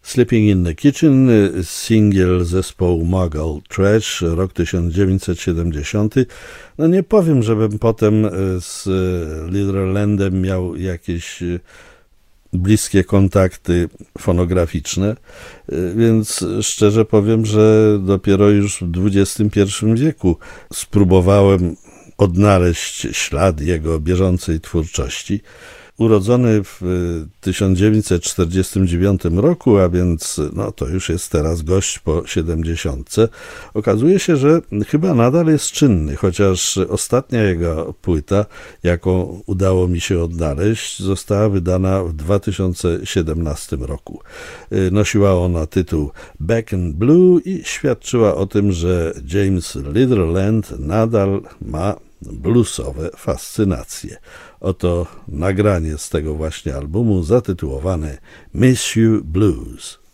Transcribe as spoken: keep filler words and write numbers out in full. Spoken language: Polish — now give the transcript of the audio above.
Sleeping in the Kitchen, singiel zespołu Muggle Trash, rok tysiąc dziewięćset siedemdziesiąty. No nie powiem, żebym potem z Leaderlandem miał jakieś bliskie kontakty fonograficzne, więc szczerze powiem, że dopiero już w dwudziestym pierwszym wieku spróbowałem odnaleźć ślad jego bieżącej twórczości. Urodzony w tysiąc dziewięćset czterdziestym dziewiątym roku, a więc no, to już jest teraz gość po siedemdziesiątce, okazuje się, że chyba nadal jest czynny, chociaż ostatnia jego płyta, jaką udało mi się odnaleźć, została wydana w dwa tysiące siedemnastym roku. Nosiła ona tytuł Back in Blue i świadczyła o tym, że James Leaderland nadal ma bluesowe fascynacje. Oto nagranie z tego właśnie albumu zatytułowane Miss You Blues.